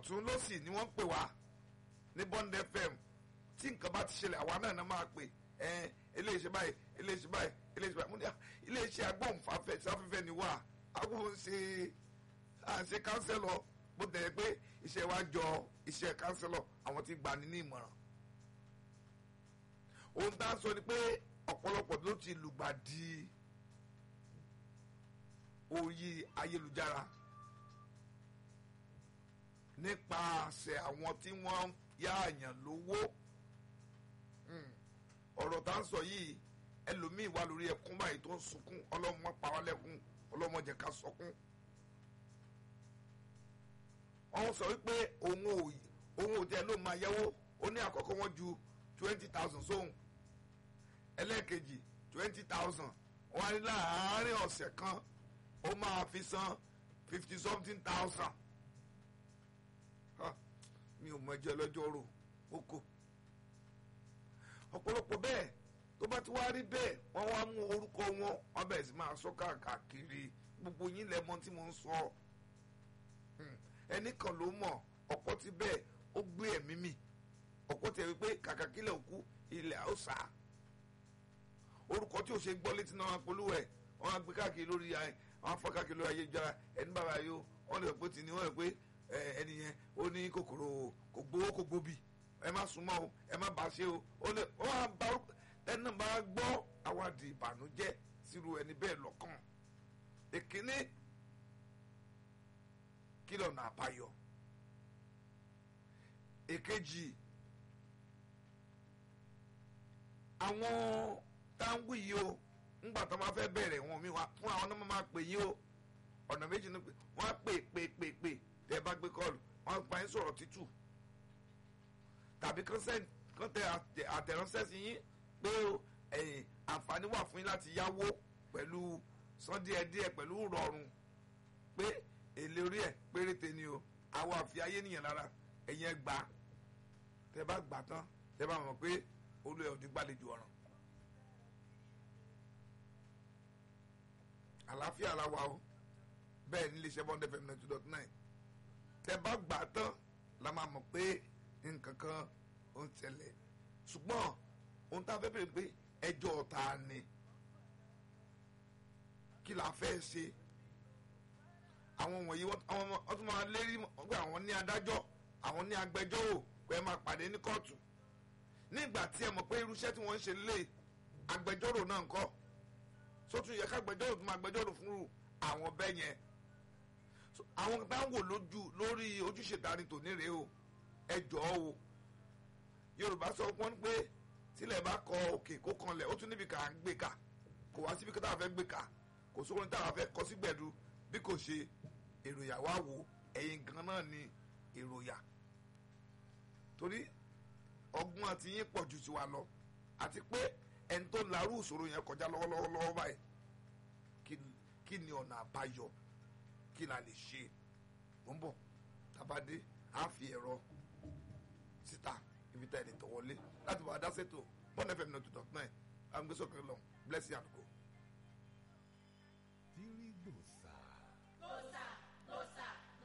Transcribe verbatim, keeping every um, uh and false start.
ọ̀tún lósì ni wọ́n ń pè wá ní Bond F M tí nǹkan bá ti ṣẹlẹ̀ àwa náà náà máa pè ẹ iléeṣẹ́ báyìí iléeṣẹ́ báyìí iléeṣẹ́ báyìí mo ní iléeṣẹ́ agbóhùnfáfẹ́ sáfẹ́fẹ́ ni wà agbóhùn ṣe à ń ṣe kánsẹ́lọ̀ bó tẹ̀ pé iṣẹ́ wa jọ iṣẹ́ kánsẹ́lọ̀ àwọn tí gbani ní ìmọ̀ràn. ohun tá a sọ ni pé ọ̀pọ̀lọpọ̀ ló ti lùgbàdì orí ayélujára nípasẹ̀ àwọn tí wọ́n yá àyàn lówó. ọ̀rọ̀ tá a sọ yìí ẹlòmíì wà lórí ẹkún báyìí tó ń sunkún ọlọ́mọ pa wá lẹ́kún ọlọ́mọ jẹ́ ká sọkún. wọ́n sọ wípé òun ò òun ò tẹ́ ló máa yẹwó ó ní àkọ́kọ́ wọn ju twenty thousand sóhun ẹlẹ́ẹ̀kejì twenty thousand wọ́n á ní láàárín ọ̀sẹ̀ kan ó máa fi san fifty something thousand. mi ò mọ ẹjọ́ lọ́jọ́ rò ó kò ọ̀pọ̀lọpọ̀ bẹ́ẹ̀ tó bá ti wá rí bẹ́ẹ̀ wọ́n wá mú orúkọ wọn wọ́n bẹ̀rẹ̀ sí máa sọ káàkiri gbogbo yín lẹ́mọ tí mo ń sọ ẹnìkan ló mọ̀ ọ̀pọ̀ ti bẹ́ẹ̀ ó gbé ẹ̀mí mì ọ̀pọ̀ tẹ̀ wípé kàkà kílẹ̀ òkú ilẹ̀ àwòsà orúkọ tí ò ṣe gbọ́ létí náà wọn polówó ẹ̀ wọ́n á gbé káàkiri lórí wọn á fọ́ káàkiri lórí ayélujára ẹni bàbá yìí wọ́n lè pé tì ní wọ́n lè pé ẹni yẹn ó ní kòkòrò kò gbowó kò gbóbi ẹ má súnmọ́ o ẹ má bá ṣe o ó lè wọ́n á bá ẹni náà bá gbọ́ àwàdì ìbànújẹ́ sírú ẹni bẹ́ẹ̀ lọ́kàn. èkíní kí lọ́nà àbáyọ. èkejì àwọn táǹgù yìí o ńgbà tó máa fẹ́ bẹ̀rẹ̀ wọn mi wá fún àwọn náà máa pè yín o ọ̀nà méjì ni pé wọ́n á pè pè pè pè tẹ́ ẹ bá gbé kọ́ọ̀lù wọ́n á pa yín sọ̀rọ̀ tútù tàbí kán tẹ àtẹ̀ránṣẹ́ sí yín pé ẹ̀yìn àǹfààní wà fún yín láti yáwó pẹ̀lú san díẹ̀díẹ̀ pẹ̀lú rọrùn pé èlé orí ẹ̀ péréte ni o àwọn àfi ayé nìyẹn lára ẹ̀yin ẹ̀ gbà tẹ́ bá gbà tán tẹ́ bá mọ̀ pé olú ẹ̀ ò ní gbàlejò ọ̀ràn. àlàáfíà la wà o bẹ́ẹ̀ ní iléeṣẹ́ Bond F M ninety two dot nine tẹ́ bá gbà tán la máa mọ̀ pé nǹkan kan ó ń ṣẹlẹ̀ ṣùgbọ́n ohun tá a fẹ́ bẹ̀rẹ̀ pé ẹjọ́ ọ̀tá ni kí la fẹ́ ṣe àwọn wọ̀nyí wọ́n tún máa lérí pé àwọn ní adájọ́ àwọn ní agbẹjọ́rò pé ẹ máa pàdé ní kóòtù nígbà tí ẹ mọ̀ pé irúṣẹ́ tí wọ́n ń ṣe lé agbẹjọ́rò náà ń kọ́ sótún yẹ ká agbẹjọ́rò tó máa agbẹjọ́rò fún àwọn bẹ́ẹ̀ yẹn àwọn tá ń wò lójú lórí ojúṣe dání tòní rèé o ẹ jọ̀ọ́ o Yorùbá sọ fún wọn pé tílẹ̀ bá kọ òkè kó kanlẹ̀ ó tún níbi ká ń gbé ká kò wá síbi ká táwa fẹ́ gbé ká kò sóhun táwa fẹ́ kọ sí gbẹ̀du bí kò ṣe èròyà wá wò ẹ̀yin gan náà ni èròyà torí ọgbọ́n àti yín pọ̀ ju tiwa lọ àti pé ẹni tó larú ìṣòro yẹn kọjá lọ́wọ́lọ́wọ́ báyìí kí ni ọ̀nà àbáyọ kí la lè ṣe mò ń bọ̀ tàbádé á fi ẹ̀rọ síta ibi tá ẹni tọ̀wọ́lé láti bá a dá sètò Bond F M ninety two dot nine àgbésọ̀kẹ́ lọ bless you and go. Diri Gbòòsà. Gbòòsà.